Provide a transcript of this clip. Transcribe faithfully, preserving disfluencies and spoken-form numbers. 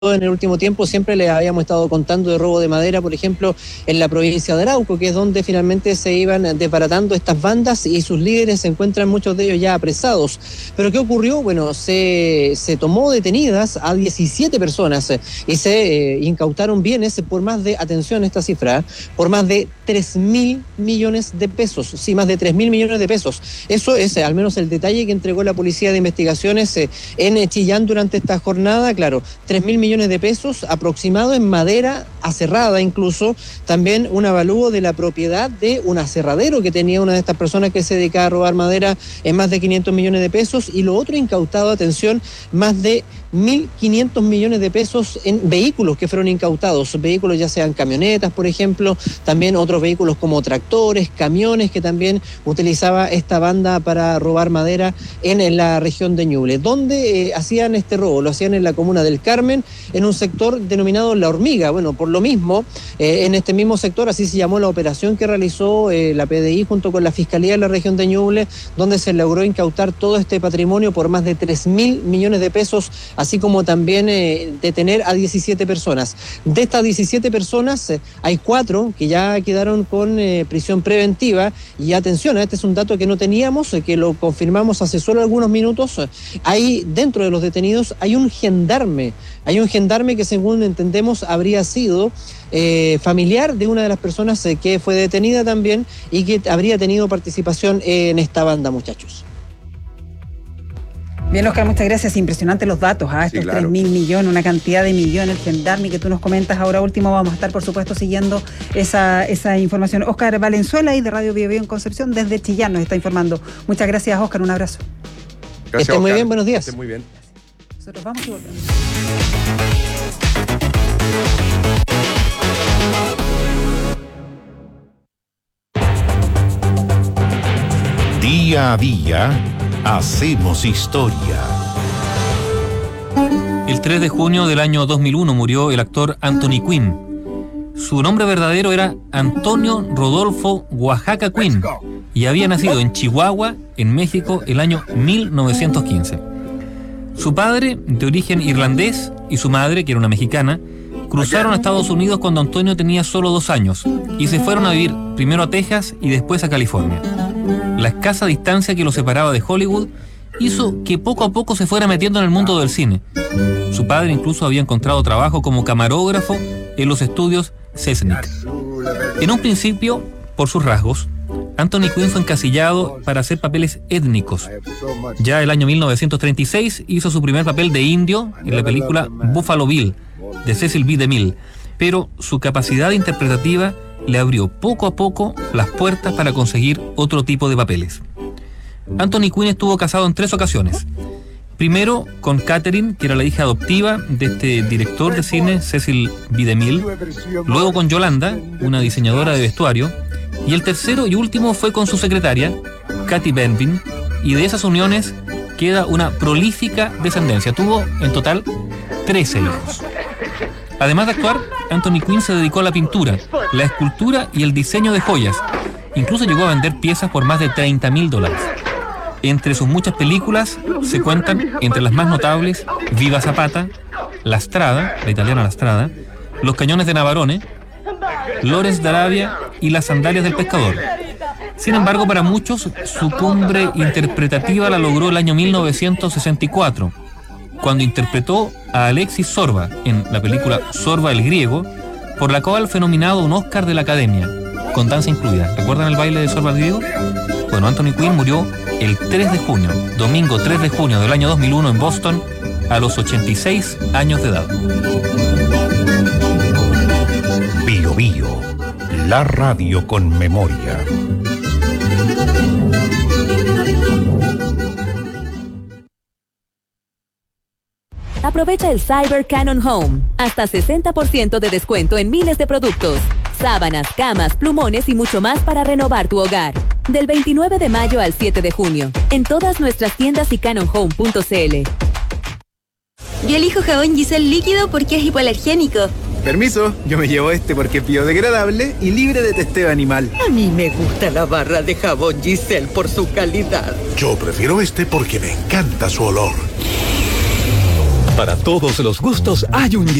en el último tiempo, siempre les habíamos estado contando de robo de madera, por ejemplo, en la provincia de Arauco, que es donde finalmente se iban desbaratando estas bandas y sus líderes se encuentran muchos de ellos ya apresados. Pero ¿qué ocurrió? Bueno, se, se tomó detenidas a diecisiete personas y se eh, incautaron bienes por más de, atención a esta cifra, por más de tres mil millones de pesos. Sí, más de tres mil millones de pesos. Eso es eh, al menos el detalle que entregó la Policía de Investigaciones eh, en Chillán durante esta jornada. Claro, tres mil millones de pesos aproximado en madera aserrada, incluso también un avalúo de la propiedad de un aserradero que tenía una de estas personas que se dedicaba a robar madera en más de quinientos millones de pesos, y lo otro incautado, atención, más de mil quinientos millones de pesos en vehículos que fueron incautados, vehículos ya sean camionetas, por ejemplo, también otros vehículos como tractores, camiones que también utilizaba esta banda para robar madera en, en la región de Ñuble. ¿Dónde eh, hacían este robo? Lo hacían en la comuna del Carmen, en un sector denominado La Hormiga. Bueno, por lo mismo, eh, en este mismo sector, así se llamó la operación que realizó eh, la P D I junto con la Fiscalía de la región de Ñuble, donde se logró incautar todo este patrimonio por más de tres mil millones de pesos, así como también eh, detener a diecisiete personas. De estas diecisiete personas, eh, hay cuatro que ya quedaron con eh, prisión preventiva, y atención, este es un dato que no teníamos, eh, que lo confirmamos hace solo algunos minutos. Hay, dentro de los detenidos, hay un gendarme, hay un gendarme que, según entendemos, habría sido eh, familiar de una de las personas eh, que fue detenida también y que habría tenido participación en esta banda, muchachos. Bien, Oscar, muchas gracias. Impresionantes los datos, ¿ah? Estos sí, claro. tres mil millones, una cantidad de millones, el gendarme que tú nos comentas ahora último. Vamos a estar, por supuesto, siguiendo esa, esa información. Oscar Valenzuela, ahí de Radio Bio Bio en Concepción, desde Chillán, nos está informando. Muchas gracias, Oscar. Un abrazo. Gracias, que estén muy bien, buenos días. Que estén muy bien. Nosotros vamos y volvemos. Día a día hacemos historia. El tres de junio del año dos mil uno murió el actor Anthony Quinn. Su nombre verdadero era Antonio Rodolfo Oaxaca Quinn y había nacido en Chihuahua, en México, el año mil novecientos quince. Su padre, de origen irlandés, y su madre, que era una mexicana, cruzaron a Estados Unidos cuando Antonio tenía solo dos años y se fueron a vivir primero a Texas y después a California. La escasa distancia que lo separaba de Hollywood hizo que poco a poco se fuera metiendo en el mundo del cine. Su padre incluso había encontrado trabajo como camarógrafo en los estudios Sesnick. En un principio, por sus rasgos, Anthony Quinn fue encasillado para hacer papeles étnicos. Ya el año mil novecientos treinta y seis hizo su primer papel de indio en la película Buffalo Bill, de Cecil B. DeMille, pero su capacidad interpretativa le abrió poco a poco las puertas para conseguir otro tipo de papeles. Anthony Quinn estuvo casado en tres ocasiones. Primero con Catherine, que era la hija adoptiva de este director de cine, Cecil B. DeMille. Luego con Yolanda, una diseñadora de vestuario. Y el tercero y último fue con su secretaria, Kathy Benvin, y de esas uniones queda una prolífica descendencia. Tuvo en total trece hijos. Además de actuar, Anthony Quinn se dedicó a la pintura, la escultura y el diseño de joyas. Incluso llegó a vender piezas por más de treinta mil dólares. Entre sus muchas películas se cuentan, entre las más notables, Viva Zapata, La Strada, la italiana La Strada, Los Cañones de Navarone, Lawrence de Arabia y Las Sandalias del Pescador. Sin embargo, para muchos, su cumbre interpretativa la logró el año mil novecientos sesenta y cuatro, cuando interpretó a Alexis Sorba en la película Sorba el Griego, por la cual fue nominado a un Oscar de la Academia, con danza incluida. ¿Recuerdan el baile de Sorba el Griego? Bueno, Anthony Quinn murió el tres de junio, domingo tres de junio del año dos mil uno en Boston, a los ochenta y seis años de edad. Bio Bio, la radio con memoria. Aprovecha el Cyber Canon Home. Hasta sesenta por ciento de descuento en miles de productos. Sábanas, camas, plumones y mucho más para renovar tu hogar. Del veintinueve de mayo al siete de junio. En todas nuestras tiendas y canon home punto c l. Yo elijo jabón Giselle líquido porque es hipoalergénico. Permiso, yo me llevo este porque es biodegradable y libre de testeo animal. A mí me gusta la barra de jabón Giselle por su calidad. Yo prefiero este porque me encanta su olor. Para todos los gustos hay un